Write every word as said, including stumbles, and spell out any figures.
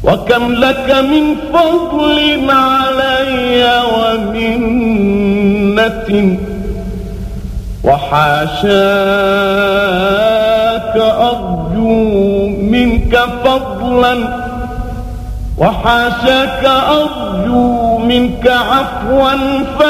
وكم لك من فضل علي ومنة، وحاشاك أرجو منك فضلا، وحاشاك أرجو منك عفوا.